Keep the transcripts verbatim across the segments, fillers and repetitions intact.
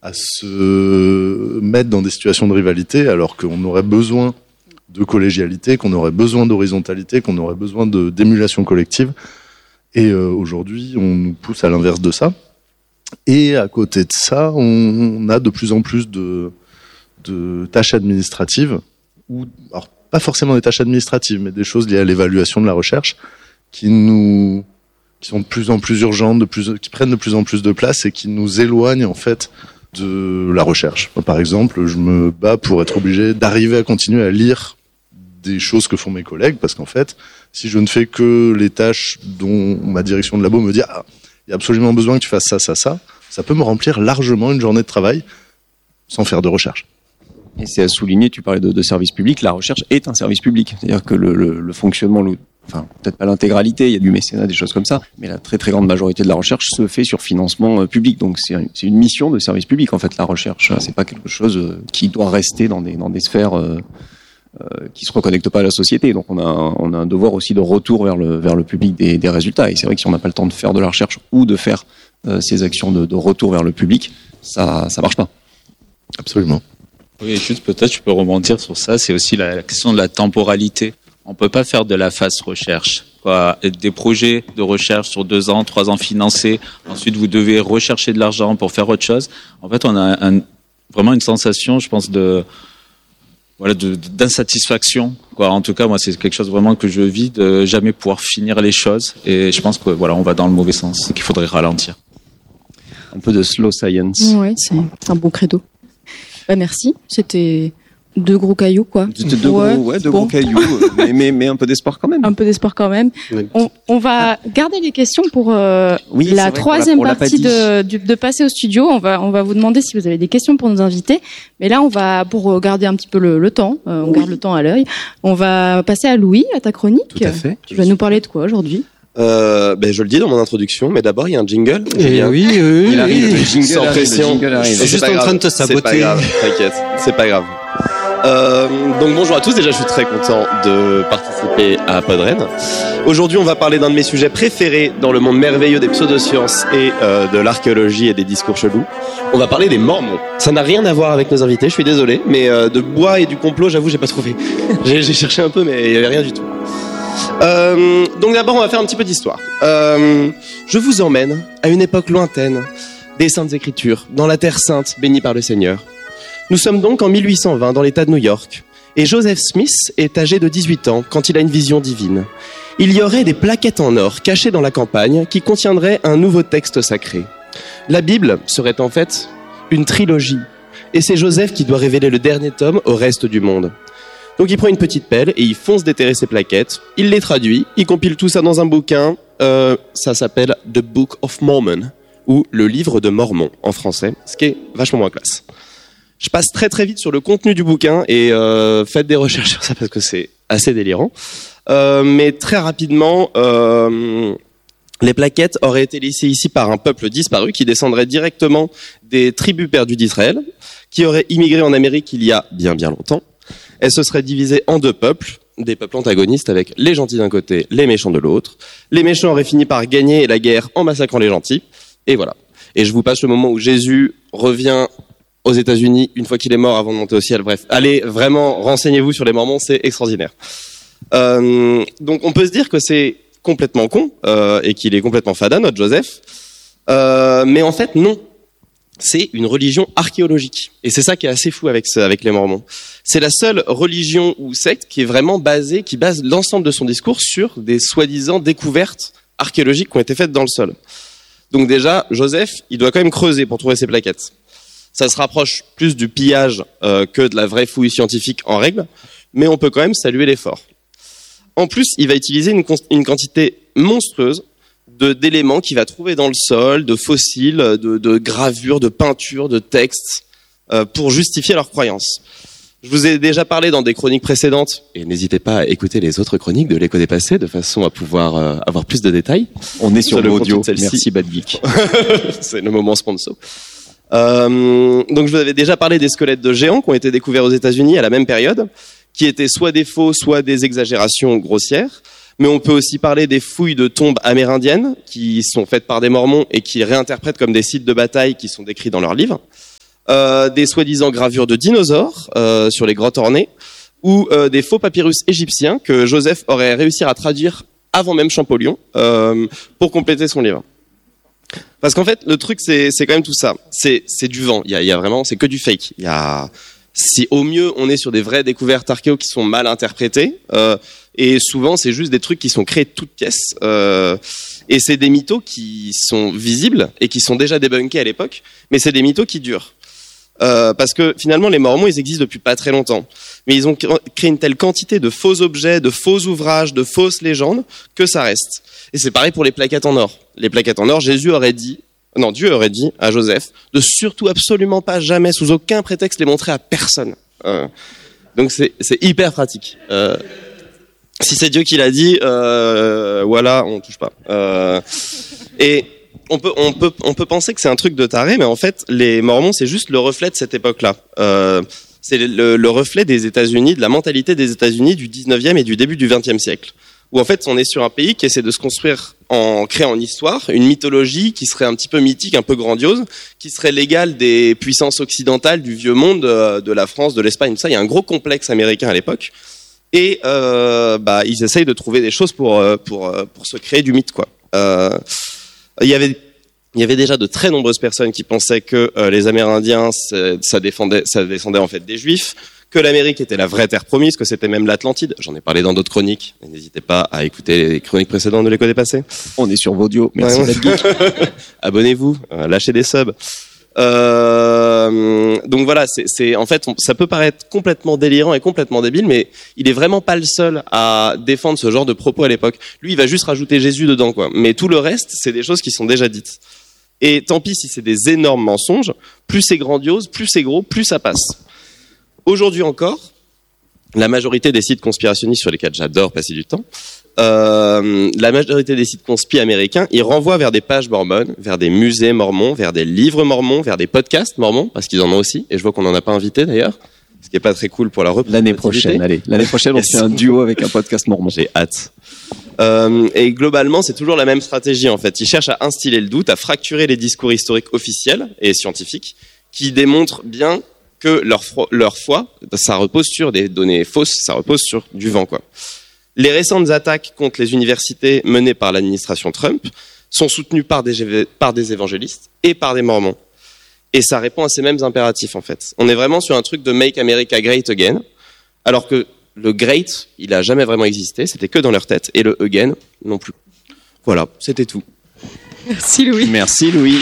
à se mettre dans des situations de rivalité, alors qu'on aurait besoin de collégialité, qu'on aurait besoin d'horizontalité, qu'on aurait besoin de, d'émulation collective. Et euh, aujourd'hui, on nous pousse à l'inverse de ça. Et à côté de ça, on, on a de plus en plus de, de tâches administratives, ou alors pas forcément des tâches administratives, mais des choses liées à l'évaluation de la recherche, qui nous, qui sont de plus en plus urgentes, de plus, qui prennent de plus en plus de place et qui nous éloignent en fait de la recherche. Par exemple, je me bats pour être obligé d'arriver à continuer à lire des choses que font mes collègues, parce qu'en fait, si je ne fais que les tâches dont ma direction de labo me dit ah, il y a absolument besoin que tu fasses ça, ça, ça, ça peut me remplir largement une journée de travail sans faire de recherche. Et c'est à souligner, tu parlais de, de service public, la recherche est un service public. C'est-à-dire que le, le, le fonctionnement, le, enfin peut-être pas l'intégralité, il y a du mécénat, des choses comme ça, mais la très très grande majorité de la recherche se fait sur financement euh, public. Donc c'est, un, c'est une mission de service public en fait, la recherche. C'est pas quelque chose euh, qui doit rester dans des, dans des sphères euh, euh, qui se reconnectent pas à la société. Donc on a, un, on a un devoir aussi de retour vers le, vers le public des, des résultats. Et c'est vrai que si on n'a pas le temps de faire de la recherche ou de faire euh, ces actions de, de retour vers le public, ça ça marche pas. Absolument. Oui, juste peut-être je peux rebondir sur ça, c'est aussi la, la question de la temporalité. On peut pas faire de la phase recherche, quoi. Des projets de recherche sur deux ans, trois ans financés, ensuite vous devez rechercher de l'argent pour faire autre chose. En fait, on a un, vraiment une sensation, je pense, de voilà, de, d'insatisfaction, quoi. En tout cas, moi, c'est quelque chose vraiment que je vis, de jamais pouvoir finir les choses. Et je pense que voilà, on va dans le mauvais sens, et qu'il faudrait ralentir. Un peu de slow science. Oui, c'est un bon credo. Bah merci, c'était deux gros cailloux quoi. C'était deux ouais, gros, ouais, deux bon. gros cailloux, mais, mais, mais un peu d'espoir quand même. Un peu d'espoir quand même. On, on va garder les questions pour euh, oui, la vrai, troisième on l'a, on partie de, de, de passer au studio. On va, on va vous demander si vous avez des questions pour nos invités. Mais là, on va, pour garder un petit peu le, le temps, euh, on oui. garde le temps à l'œil, on va passer à Louis, à ta chronique. Tout à fait. Tu vas nous parler de quoi aujourd'hui ? Euh, ben je le dis dans mon introduction, mais d'abord il y a un jingle. Et oui, oui, il arrive, oui. Le jingle Sans arrive, pression. Le jingle arrive. Je suis juste en train de te saboter. C'est pas grave, t'inquiète, c'est pas grave. Euh, donc bonjour à tous, déjà je suis très content de participer à Podren. Aujourd'hui on va parler d'un de mes sujets préférés dans le monde merveilleux des pseudosciences et euh, de l'archéologie et des discours chelous. On va parler des Mormons. Ça n'a rien à voir avec nos invités, je suis désolé, mais euh, de bois et du complot, j'avoue j'ai pas trouvé. j'ai, j'ai cherché un peu mais il y avait rien du tout. Euh, donc d'abord on va faire un petit peu d'histoire. Euh, je vous emmène à une époque lointaine des Saintes Écritures, dans la Terre Sainte bénie par le Seigneur. Nous sommes donc en mille huit cent vingt dans l'État de New York, et Joseph Smith est âgé de dix-huit ans quand il a une vision divine. Il y aurait des plaquettes en or cachées dans la campagne qui contiendraient un nouveau texte sacré. La Bible serait en fait une trilogie, et c'est Joseph qui doit révéler le dernier tome au reste du monde. Donc il prend une petite pelle et il fonce déterrer ses plaquettes, il les traduit, il compile tout ça dans un bouquin, euh, ça s'appelle The Book of Mormon, ou le livre de Mormon en français, ce qui est vachement moins classe. Je passe très très vite sur le contenu du bouquin et euh, faites des recherches sur ça parce que c'est assez délirant. Euh, mais très rapidement, euh, les plaquettes auraient été laissées ici par un peuple disparu qui descendrait directement des tribus perdues d'Israël, qui auraient immigré en Amérique il y a bien bien longtemps. Elles se seraient divisées en deux peuples, des peuples antagonistes avec les gentils d'un côté, les méchants de l'autre. Les méchants auraient fini par gagner la guerre en massacrant les gentils. Et voilà. Et je vous passe le moment où Jésus revient aux États-Unis une fois qu'il est mort avant de monter au ciel. Bref, allez vraiment renseignez-vous sur les Mormons, c'est extraordinaire. Euh, donc on peut se dire que c'est complètement con euh, et qu'il est complètement fada notre Joseph, euh, mais en fait non. C'est une religion archéologique. Et c'est ça qui est assez fou avec, avec les Mormons. C'est la seule religion ou secte qui est vraiment basée, qui base l'ensemble de son discours sur des soi-disant découvertes archéologiques qui ont été faites dans le sol. Donc déjà, Joseph, il doit quand même creuser pour trouver ses plaquettes. Ça se rapproche plus du pillage euh, que de la vraie fouille scientifique en règle, mais on peut quand même saluer l'effort. En plus, il va utiliser une, une quantité monstrueuse de, d'éléments qu'il va trouver dans le sol, de fossiles, de, de gravures, de peintures, de textes, euh, pour justifier leurs croyances. Je vous ai déjà parlé dans des chroniques précédentes, et n'hésitez pas à écouter les autres chroniques de l'écho des passés, de façon à pouvoir euh, avoir plus de détails. On est sur, sur l'audio, merci Bad Geek. C'est le moment sponsor. Euh, donc je vous avais déjà parlé des squelettes de géants qui ont été découverts aux États-Unis à la même période, qui étaient soit des faux, soit des exagérations grossières. Mais on peut aussi parler des fouilles de tombes amérindiennes qui sont faites par des Mormons et qui réinterprètent comme des sites de bataille qui sont décrits dans leurs livres. euh, des soi-disant gravures de dinosaures euh, sur les grottes ornées, ou euh, des faux papyrus égyptiens que Joseph aurait réussi à traduire avant même Champollion euh, pour compléter son livre. Parce qu'en fait, le truc, c'est, c'est quand même tout ça. C'est, c'est du vent. Il y a, il y a vraiment, c'est que du fake. Il y a, si au mieux, on est sur des vraies découvertes archéo qui sont mal interprétées, euh, et souvent, c'est juste des trucs qui sont créés de toutes pièces. Euh, et c'est des mythos qui sont visibles et qui sont déjà débunkés à l'époque, mais c'est des mythos qui durent. Euh, parce que finalement, les Mormons, ils existent depuis pas très longtemps. Mais ils ont créé une telle quantité de faux objets, de faux ouvrages, de fausses légendes, que ça reste. Et c'est pareil pour les plaquettes en or. Les plaquettes en or, Jésus aurait dit, non, Dieu aurait dit à Joseph de surtout absolument pas jamais, sous aucun prétexte, les montrer à personne. Euh, donc c'est, c'est hyper pratique. Euh, si c'est Dieu qui l'a dit, euh, voilà, on touche pas. Euh, et on peut, on peut, on peut penser que c'est un truc de taré, mais en fait, les Mormons, c'est juste le reflet de cette époque-là. Euh, c'est le, le reflet des États-Unis, de la mentalité des États-Unis du dix-neuvième et du début du vingtième siècle. Où en fait, on est sur un pays qui essaie de se construire en créant une histoire, une mythologie qui serait un petit peu mythique, un peu grandiose, qui serait l'égale des puissances occidentales du vieux monde, de la France, de l'Espagne, tout ça. Il y a un gros complexe américain à l'époque. Et euh, bah, ils essayent de trouver des choses pour, pour, pour se créer du mythe, quoi. Euh, il y avait... Il y avait déjà de très nombreuses personnes qui pensaient que euh, les Amérindiens, ça défendait, ça descendait en fait des Juifs, que l'Amérique était la vraie terre promise, que c'était même l'Atlantide. J'en ai parlé dans d'autres chroniques. N'hésitez pas à écouter les chroniques précédentes de l'écho dépassé. On est sur Vaudio. Merci ouais, d'être geek. Abonnez-vous, euh, lâchez des subs. Euh, donc voilà, c'est, c'est en fait, on, ça peut paraître complètement délirant et complètement débile, mais il est vraiment pas le seul à défendre ce genre de propos à l'époque. Lui, il va juste rajouter Jésus dedans, quoi. Mais tout le reste, c'est des choses qui sont déjà dites. Et tant pis si c'est des énormes mensonges, plus c'est grandiose, plus c'est gros, plus ça passe. Aujourd'hui encore, la majorité des sites conspirationnistes sur lesquels j'adore passer du temps, euh, la majorité des sites conspi américains, ils renvoient vers des pages mormones, vers des musées mormons, vers des livres mormons, vers des podcasts mormons, parce qu'ils en ont aussi, et je vois qu'on n'en a pas invité d'ailleurs, ce qui est pas très cool pour la représentativité. L'année prochaine, allez. L'année prochaine, on fait un duo avec un podcast mormon. J'ai hâte. Euh, et globalement, c'est toujours la même stratégie en fait. Ils cherchent à instiller le doute, à fracturer les discours historiques officiels et scientifiques qui démontrent bien que leur, fro- leur foi, ça repose sur des données fausses, ça repose sur du vent, quoi. Les récentes attaques contre les universités menées par l'administration Trump sont soutenues par des, par des évangélistes et par des mormons. Et ça répond à ces mêmes impératifs en fait. On est vraiment sur un truc de Make America Great Again, alors que le great, il a jamais vraiment existé, c'était que dans leur tête, et le again, non plus. Voilà, c'était tout. Merci Louis. Merci Louis.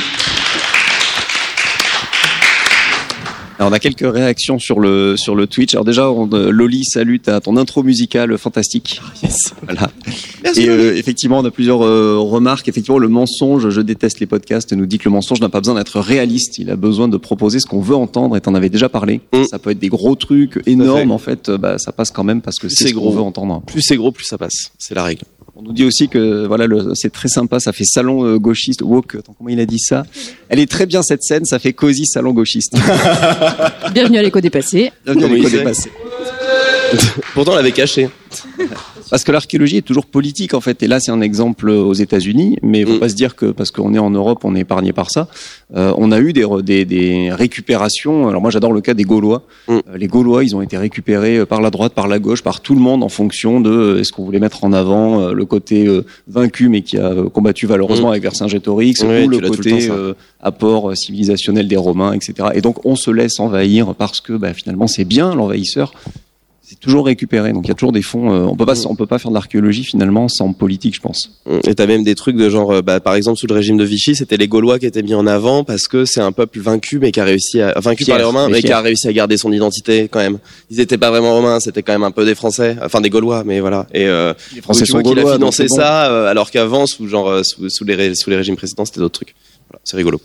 Alors on a quelques réactions sur le sur le Twitch. Alors déjà, on, euh, Loli, salut, t'as ton intro musicale fantastique. Yes. Voilà. Merci. Et euh, effectivement, on a plusieurs euh, remarques. Effectivement, le mensonge, je déteste les podcasts, nous dit que le mensonge n'a pas besoin d'être réaliste. Il a besoin de proposer ce qu'on veut entendre. Et t'en avais déjà parlé. Mm. Ça peut être des gros trucs énormes. En fait, euh, bah, ça passe quand même parce que Plus c'est c'est ce qu'on gros. veut entendre. Plus c'est gros, plus ça passe. C'est la règle. On nous dit aussi que voilà, le, c'est très sympa, ça fait salon euh, gauchiste, woke, attends, comment il a dit ça? Elle est très bien cette scène, ça fait cosy salon gauchiste. Bienvenue à l'écho dépassé. Bienvenue à Comment l'écho il sait dépassé. Pourtant, on l'avait caché. Parce que l'archéologie est toujours politique en fait, et là c'est un exemple aux États-Unis, mais il faut Mm. pas se dire que parce qu'on est en Europe, on est épargné par ça. Euh, on a eu des, re- des, des récupérations. Alors moi j'adore le cas des Gaulois. Mm. Euh, les Gaulois, ils ont été récupérés par la droite, par la gauche, par tout le monde en fonction de euh, est-ce qu'on voulait mettre en avant euh, le côté euh, vaincu mais qui a euh, combattu valeureusement Mm. avec Vercingétorix, Oui, ou tu le l'as tout le côté temps, ça. euh, apport euh, civilisationnel des Romains, et cetera. Et donc on se laisse envahir parce que bah, finalement c'est bien l'envahisseur. C'est toujours récupéré, donc il y a toujours des fonds. Euh, on peut pas, on peut pas faire de l'archéologie finalement sans politique, je pense. Et t'as même des trucs de genre, euh, bah, par exemple, sous le régime de Vichy, c'était les Gaulois qui étaient mis en avant parce que c'est un peuple vaincu, mais qui a réussi à, vaincu Fier, par les Romains, mais mais qui fier. a réussi à garder son identité quand même. Ils étaient pas vraiment Romains, c'était quand même un peu des Français, enfin des Gaulois, mais voilà. Et euh, Les Français donc, tu sont vois qu'il gaulois, a financé donc c'est bon. ça, euh, alors qu'avant, sous genre, euh, sous, sous les ré- sous les régimes précédents, c'était d'autres trucs. Voilà, c'est rigolo.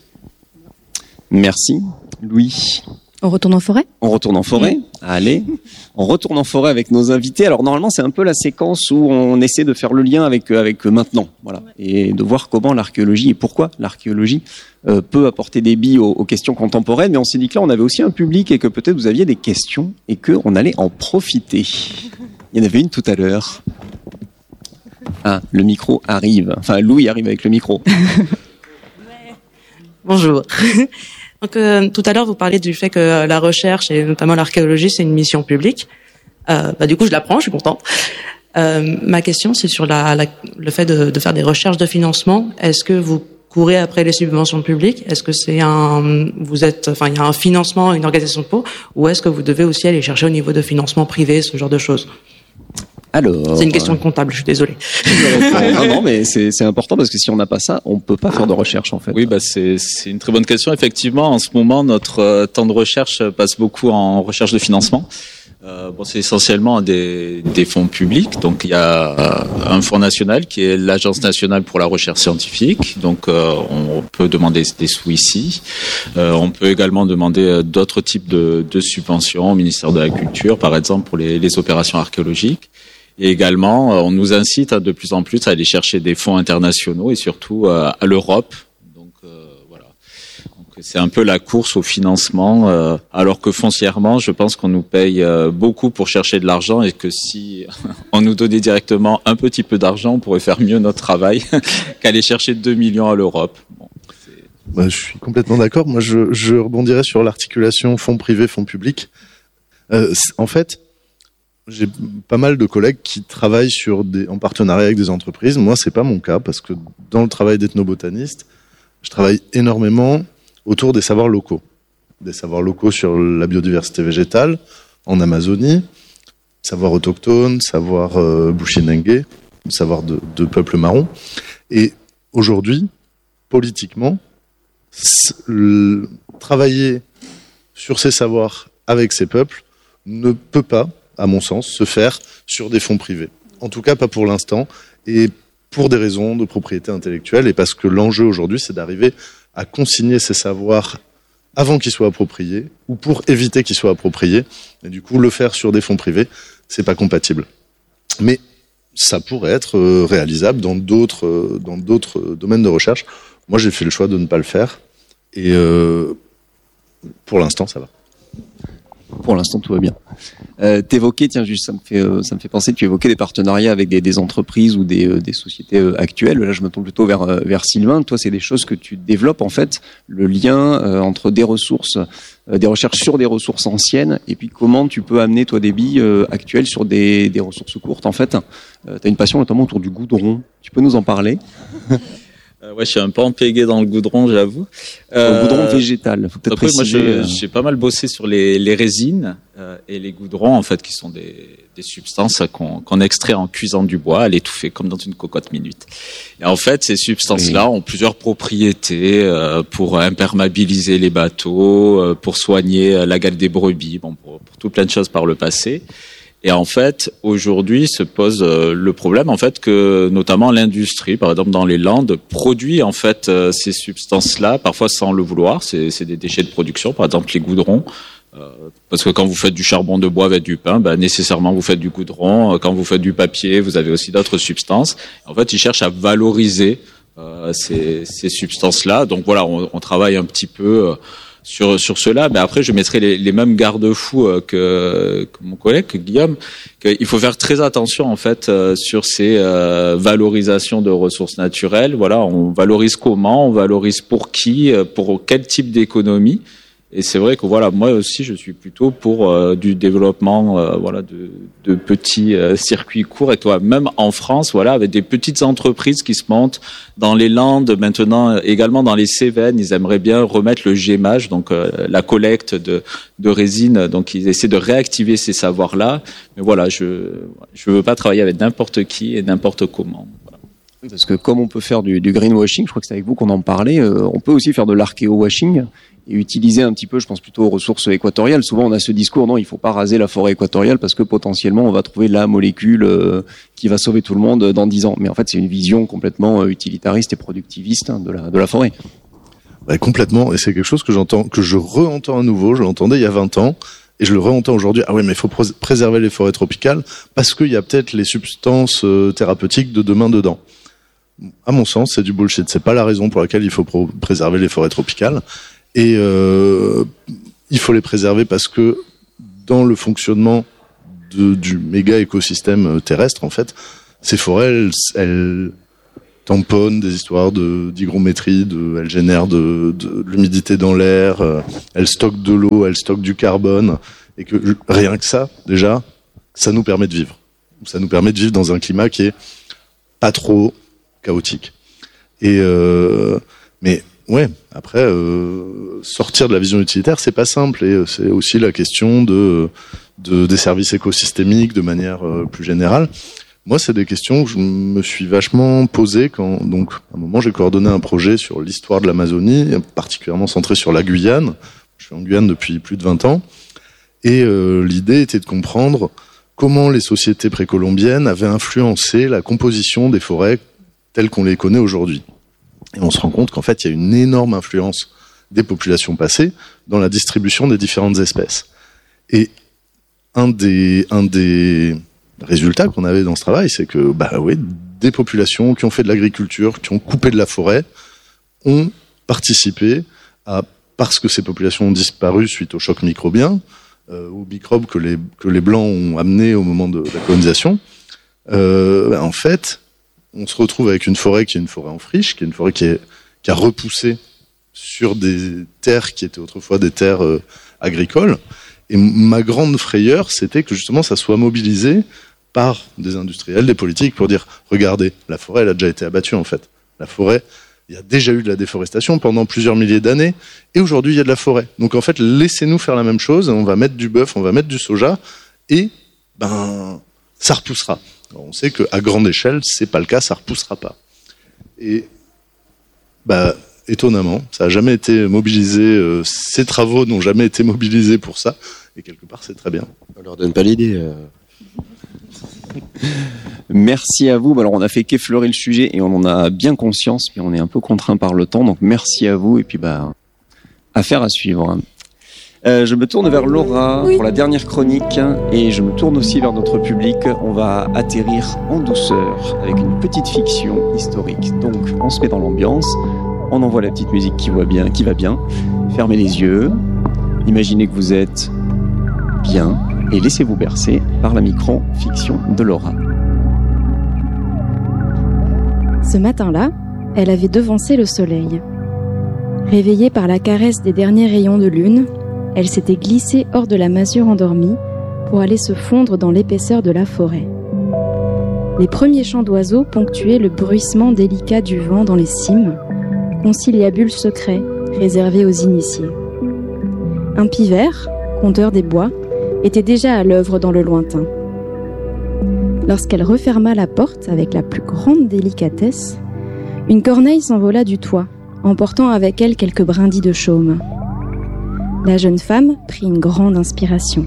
Merci, Louis. On retourne en forêt? On retourne en forêt. Allez, on retourne en forêt avec nos invités. Alors normalement, c'est un peu la séquence où on essaie de faire le lien avec avec maintenant, voilà, et de voir comment l'archéologie et pourquoi l'archéologie euh, peut apporter des billes aux, aux questions contemporaines. Mais on s'est dit que là, on avait aussi un public et que peut-être vous aviez des questions et que on allait en profiter. Il y en avait une tout à l'heure. Ah, le micro arrive. Enfin, Louis arrive avec le micro. Bonjour. Donc, euh, tout à l'heure, vous parliez du fait que euh, la recherche et notamment l'archéologie, c'est une mission publique. Euh, bah, du coup, je l'apprends, je suis contente. Euh, ma question, c'est sur la, la, le fait de, de faire des recherches de financement. Est-ce que vous courez après les subventions publiques? Est-ce que c'est un, vous êtes, enfin, il y a un financement, une organisation pour, ou est-ce que vous devez aussi aller chercher au niveau de financement privé, ce genre de choses? Alors, c'est une question comptable, je suis désolé. non, non, mais c'est, c'est important parce que si on n'a pas ça, on peut pas faire de recherche en fait. Oui, bah c'est, c'est une très bonne question. Effectivement, en ce moment, notre euh, temps de recherche passe beaucoup en recherche de financement. Euh, bon, c'est essentiellement des, des fonds publics. Donc, il y a un fonds national qui est l'Agence nationale pour la recherche scientifique. Donc, euh, on peut demander des sous ici. Euh, on peut également demander d'autres types de, de subventions au ministère de la Culture, par exemple pour les, les opérations archéologiques. Et également, on nous incite de plus en plus à aller chercher des fonds internationaux et surtout à l'Europe. Donc euh, voilà. Donc, c'est un peu la course au financement, euh, alors que foncièrement, je pense qu'on nous paye euh, beaucoup pour chercher de l'argent et que si on nous donnait directement un petit peu d'argent, on pourrait faire mieux notre travail qu'aller chercher deux millions à l'Europe. Bon, bah, je suis complètement d'accord. Moi, je, je rebondirais sur l'articulation fonds privés, fonds publics. Euh, en fait, j'ai pas mal de collègues qui travaillent sur des, en partenariat avec des entreprises. Moi, c'est pas mon cas parce que dans le travail d'ethnobotaniste, je travaille énormément autour des savoirs locaux. Des savoirs locaux sur la biodiversité végétale en Amazonie, savoirs autochtones, savoirs euh, bushinengue, savoirs de, de peuples marrons. Et aujourd'hui, politiquement, le, travailler sur ces savoirs avec ces peuples ne peut pas, à mon sens, se faire sur des fonds privés. En tout cas, pas pour l'instant, et pour des raisons de propriété intellectuelle, et parce que l'enjeu aujourd'hui, c'est d'arriver à consigner ces savoirs avant qu'ils soient appropriés, ou pour éviter qu'ils soient appropriés, et du coup, le faire sur des fonds privés, c'est pas compatible. Mais ça pourrait être réalisable dans d'autres, dans d'autres domaines de recherche. Moi, j'ai fait le choix de ne pas le faire, et euh, pour l'instant, ça va. Pour l'instant, tout va bien. Euh, t'évoquais, tiens, juste, ça me fait, euh, ça me fait penser, tu évoquais des partenariats avec des, des entreprises ou des, euh, des sociétés euh, actuelles. Là, je me tourne plutôt vers, euh, vers Sylvain. Toi, c'est des choses que tu développes, en fait, le lien euh, entre des ressources, euh, des recherches sur des ressources anciennes, et puis comment tu peux amener, toi, des billes euh, actuelles sur des, des ressources courtes, en fait. Euh, t'as une passion notamment autour du goudron. Tu peux nous en parler? Euh, ouais, je suis un peu empégué dans le goudron, j'avoue. Euh, le goudron végétal, faut peut-être après, préciser. Moi, je, euh... j'ai pas mal bossé sur les, les résines euh, et les goudrons, en fait, qui sont des, des substances qu'on, qu'on extrait en cuisant du bois, à l'étouffer comme dans une cocotte minute. Et en fait, ces substances-là oui. ont plusieurs propriétés euh, pour imperméabiliser les bateaux, euh, pour soigner la gale des brebis, bon, pour, pour tout plein de choses par le passé. Et en fait, aujourd'hui, se pose euh, le problème, en fait, que notamment l'industrie, par exemple dans les Landes, produit en fait euh, ces substances-là, parfois sans le vouloir. C'est, c'est des déchets de production, par exemple les goudrons. Euh, parce que quand vous faites du charbon de bois avec du pain, ben, nécessairement vous faites du goudron. Quand vous faites du papier, vous avez aussi d'autres substances. En fait, ils cherchent à valoriser euh, ces, ces substances-là. Donc voilà, on, on travaille un petit peu. Euh, sur sur cela, mais après je mettrai les, les mêmes garde-fous euh, que, que mon collègue que Guillaume, qu'il faut faire très attention en fait euh, sur ces euh, valorisations de ressources naturelles. Voilà, on valorise comment, on valorise pour qui, pour quel type d'économie. Et c'est vrai que voilà, moi aussi je suis plutôt pour euh, du développement euh, voilà de, de petits euh, circuits courts. Et toi, même en France, voilà, avec des petites entreprises qui se montent dans les Landes, maintenant également dans les Cévennes, ils aimeraient bien remettre le gémage, donc euh, la collecte de, de résine. Donc ils essaient de réactiver ces savoirs-là. Mais voilà, je je veux pas travailler avec n'importe qui et n'importe comment. Voilà. Parce que comme on peut faire du, du greenwashing, je crois que c'est avec vous qu'on en parlait, euh, on peut aussi faire de l'archéo-washing et utiliser un petit peu, je pense plutôt aux ressources équatoriales. Souvent, on a ce discours, non, il faut pas raser la forêt équatoriale parce que potentiellement, on va trouver la molécule euh, qui va sauver tout le monde dans dix ans. Mais en fait, c'est une vision complètement euh, utilitariste et productiviste hein, de la de la forêt. Ouais, complètement. Et c'est quelque chose que j'entends, que je re-entends à nouveau. Je l'entendais il y a vingt ans. Et je le re-entends aujourd'hui. Ah oui, mais il faut pr- préserver les forêts tropicales parce qu'il y a peut-être les substances euh, thérapeutiques de demain dedans. À mon sens, c'est du bullshit. C'est pas la raison pour laquelle il faut pro- préserver les forêts tropicales. Et euh, il faut les préserver parce que dans le fonctionnement de, du méga écosystème terrestre, en fait, ces forêts, elles, elles tamponne des histoires de d'hygrométrie, de, elle génère de, de, de l'humidité dans l'air, euh, elle stocke de l'eau, elle stocke du carbone, et que rien que ça, déjà, ça nous permet de vivre. Ça nous permet de vivre dans un climat qui est pas trop chaotique. Et euh, mais ouais, après euh, sortir de la vision utilitaire, c'est pas simple, et c'est aussi la question de, de des services écosystémiques de manière euh, plus générale. Moi, c'est des questions que je me suis vachement posées quand, donc, à un moment, j'ai coordonné un projet sur l'histoire de l'Amazonie, particulièrement centré sur la Guyane. Je suis en Guyane depuis plus de vingt ans. Et euh, l'idée était de comprendre comment les sociétés précolombiennes avaient influencé la composition des forêts telles qu'on les connaît aujourd'hui. Et on se rend compte qu'en fait, il y a une énorme influence des populations passées dans la distribution des différentes espèces. Et un des, un des résultat qu'on avait dans ce travail, c'est que bah oui, des populations qui ont fait de l'agriculture, qui ont coupé de la forêt, ont participé à, parce que ces populations ont disparu suite au choc microbien, euh, aux microbes que les que les blancs ont amenés au moment de la colonisation. Euh, bah en fait, on se retrouve avec une forêt qui est une forêt en friche, qui est une forêt qui est qui a repoussé sur des terres qui étaient autrefois des terres euh, agricoles. Et ma grande frayeur, c'était que justement ça soit mobilisé par des industriels, des politiques, pour dire, regardez, la forêt, elle a déjà été abattue en fait. La forêt, il y a déjà eu de la déforestation pendant plusieurs milliers d'années, et aujourd'hui il y a de la forêt. Donc en fait, laissez-nous faire la même chose, on va mettre du bœuf, on va mettre du soja, et ben ça repoussera. Alors, on sait qu'à grande échelle, c'est pas le cas, ça repoussera pas. Et bah étonnamment, ça a jamais été mobilisé, euh, ces travaux n'ont jamais été mobilisés pour ça, et quelque part c'est très bien. On leur donne pas l'idée. Euh... Merci à vous. Alors on a fait qu'effleurer le sujet et on en a bien conscience, mais on est un peu contraint par le temps, donc merci à vous et puis bah affaire à suivre. Euh, je me tourne vers Laura oui. pour la dernière chronique et je me tourne aussi vers notre public. On va atterrir en douceur avec une petite fiction historique. Donc on se met dans l'ambiance, on envoie la petite musique qui va bien, qui va bien. Fermez les yeux, imaginez que vous êtes bien et laissez-vous bercer par la micro-fiction de Laura. Ce matin-là, elle avait devancé le soleil. Réveillée par la caresse des derniers rayons de lune, elle s'était glissée hors de la masure endormie pour aller se fondre dans l'épaisseur de la forêt. Les premiers chants d'oiseaux ponctuaient le bruissement délicat du vent dans les cimes, conciliabule secret réservé aux initiés. Un pivert, conteur des bois, était déjà à l'œuvre dans le lointain. Lorsqu'elle referma la porte avec la plus grande délicatesse, une corneille s'envola du toit, emportant avec elle quelques brindilles de chaume. La jeune femme prit une grande inspiration.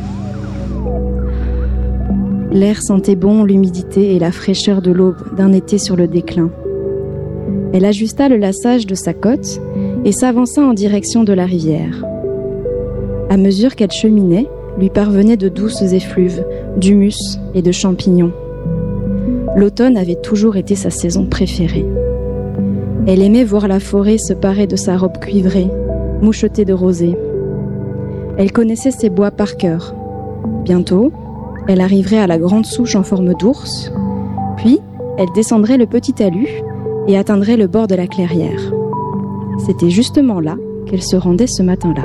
L'air sentait bon l'humidité et la fraîcheur de l'aube d'un été sur le déclin. Elle ajusta le laçage de sa cotte et s'avança en direction de la rivière. À mesure qu'elle cheminait, lui parvenaient de douces effluves, d'humus et de champignons. L'automne avait toujours été sa saison préférée. Elle aimait voir la forêt se parer de sa robe cuivrée, mouchetée de rosée. Elle connaissait ses bois par cœur. Bientôt, elle arriverait à la grande souche en forme d'ours, puis elle descendrait le petit talus et atteindrait le bord de la clairière. C'était justement là qu'elle se rendait ce matin-là.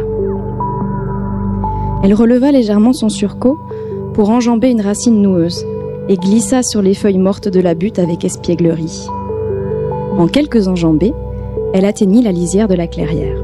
Elle releva légèrement son surcot pour enjamber une racine noueuse et glissa sur les feuilles mortes de la butte avec espièglerie. En quelques enjambées, elle atteignit la lisière de la clairière.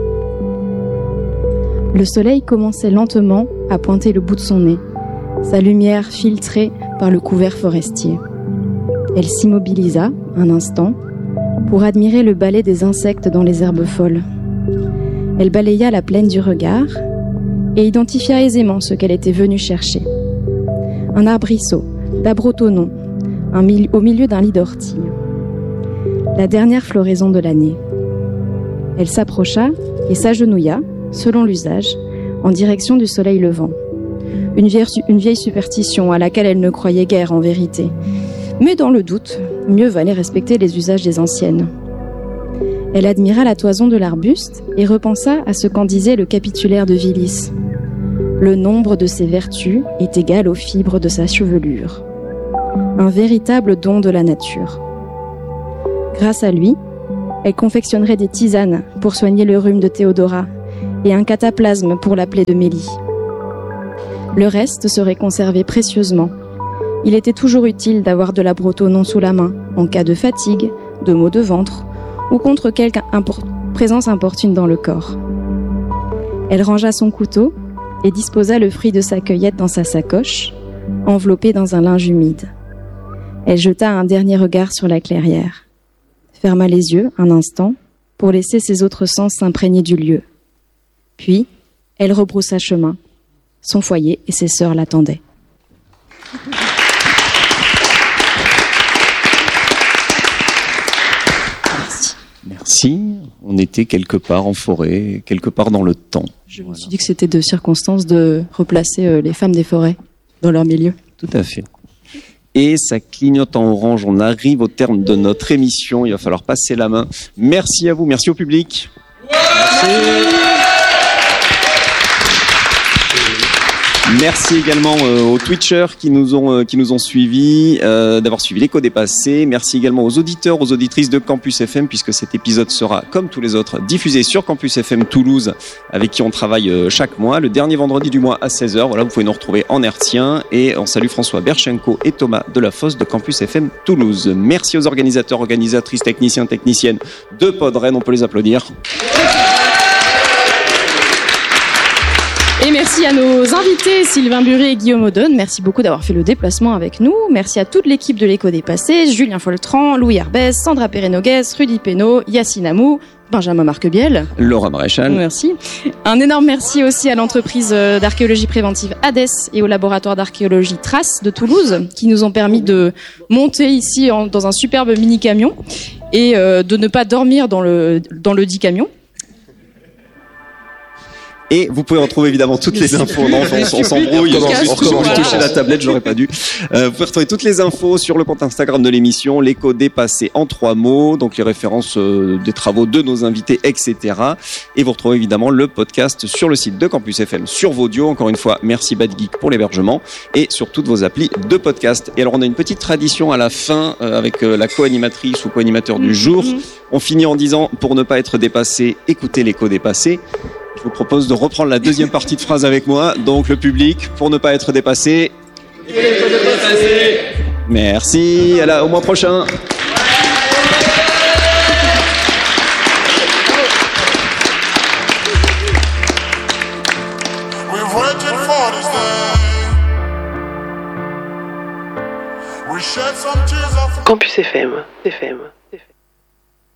Le soleil commençait lentement à pointer le bout de son nez, sa lumière filtrée par le couvert forestier. Elle s'immobilisa un instant pour admirer le balai des insectes dans les herbes folles. Elle balaya la plaine du regard et identifia aisément ce qu'elle était venue chercher. Un arbrisseau, d'abrotonon, un mil- au milieu d'un lit d'ortie. La dernière floraison de l'année. Elle s'approcha et s'agenouilla, selon l'usage, en direction du soleil levant. Une vieille, une vieille superstition à laquelle elle ne croyait guère en vérité. Mais dans le doute, mieux valait respecter les usages des anciennes. Elle admira la toison de l'arbuste et repensa à ce qu'en disait le capitulaire de Vilis. Le nombre de ses vertus est égal aux fibres de sa chevelure. Un véritable don de la nature. Grâce à lui, elle confectionnerait des tisanes pour soigner le rhume de Théodora et un cataplasme pour la plaie de Mélie. Le reste serait conservé précieusement. Il était toujours utile d'avoir de la Brotteaux-Non sous la main, en cas de fatigue, de maux de ventre, ou contre quelque impor- présence importune dans le corps. Elle rangea son couteau et disposa le fruit de sa cueillette dans sa sacoche, enveloppé dans un linge humide. Elle jeta un dernier regard sur la clairière, ferma les yeux un instant pour laisser ses autres sens s'imprégner du lieu. Puis, elle rebroussa chemin. Son foyer et ses sœurs l'attendaient. Merci. Merci. On était quelque part en forêt, quelque part dans le temps. Je me suis dit que c'était de circonstance de replacer les femmes des forêts dans leur milieu. Tout à fait. Et ça clignote en orange. On arrive au terme de notre émission. Il va falloir passer la main. Merci à vous. Merci au public. Merci. Merci également euh, aux Twitchers qui nous ont euh, qui nous ont suivis, euh, d'avoir suivi l'écho des passés. Merci également aux auditeurs, aux auditrices de Campus F M, puisque cet épisode sera, comme tous les autres, diffusé sur Campus F M Toulouse, avec qui on travaille euh, chaque mois, le dernier vendredi du mois à seize heures. Voilà, vous pouvez nous retrouver en hertzien. Et on salue François Berchenko et Thomas Delafosse de Campus F M Toulouse. Merci aux organisateurs, organisatrices, techniciens, techniciennes de Podren. On peut les applaudir. Et merci à nos invités, Sylvain Buré et Guillaume Audon. Merci beaucoup d'avoir fait le déplacement avec nous. Merci à toute l'équipe de l'Écho des Passés, Julien Foltran, Louis Herbès, Sandra Perret-Noguès, Rudy Pénaud, Yacine Amou, Benjamin Marquebiel. Laura Maréchal. Merci. Un énorme merci aussi à l'entreprise d'archéologie préventive Hades et au laboratoire d'archéologie Trace de Toulouse qui nous ont permis de monter ici en, dans un superbe mini-camion et euh, de ne pas dormir dans le, dans le dit camion. Et vous pouvez retrouver évidemment toutes les infos. Non, on, on s'embrouille. On recommence. J'ai touché la tablette, j'aurais pas dû. Euh, vous pouvez retrouver toutes les infos sur le compte Instagram de l'émission, l'écho dépassé en trois mots, donc les références euh, des travaux de nos invités, et cetera. Et vous retrouvez évidemment le podcast sur le site de Campus F M sur Vaudio. Encore une fois, merci Bad Geek pour l'hébergement et sur toutes vos applis de podcast. Et alors on a une petite tradition à la fin euh, avec euh, la co-animatrice ou co-animateur du jour. On finit en disant, pour ne pas être dépassé, écoutez l'écho dépassé. Je vous propose de reprendre la deuxième partie de phrase avec moi. Donc le public, pour ne pas être dépassé. Merci. À la, au mois prochain. Campus F M. F M. F M.